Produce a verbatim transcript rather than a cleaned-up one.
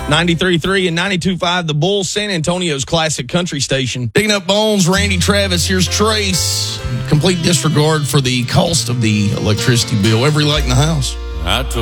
ninety-three point three and ninety-two point five, The Bull, San Antonio's classic country station. Picking up Bones, Randy Travis. Here's Trace. Complete disregard for the cost of the electricity bill. Every light in the house. I took